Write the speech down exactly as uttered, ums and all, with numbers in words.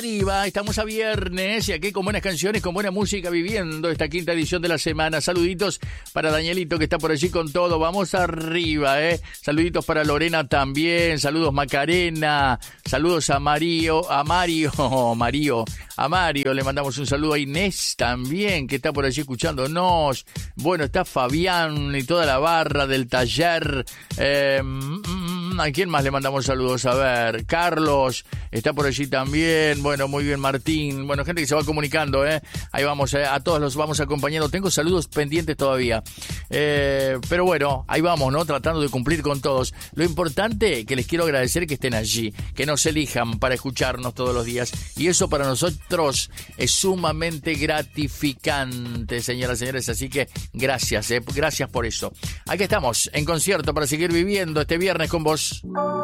arriba, estamos a viernes y aquí con buenas canciones, con buena música, viviendo esta quinta edición de la semana. Saluditos para Danielito que está por allí con todo, vamos arriba, eh. Saluditos para Lorena también, saludos Macarena, saludos a Mario, a Mario, Mario, a Mario, le mandamos un saludo a Inés también, que está por allí escuchándonos. Bueno, está Fabián y toda la barra del taller. Eh, ¿A quién más le mandamos saludos? A ver, Carlos está por allí también. Bueno, muy bien, Martín. Bueno, gente que se va comunicando, ¿eh? Ahí vamos, eh. A todos los vamos acompañando. Tengo saludos pendientes todavía. Eh, pero bueno, ahí vamos, ¿no? Tratando de cumplir con todos. Lo importante que les quiero agradecer que estén allí, que nos elijan para escucharnos todos los días. Y eso para nosotros es sumamente gratificante, señoras y señores. Así que gracias, ¿eh? Gracias por eso. Aquí estamos, en concierto para seguir viviendo este viernes con vos.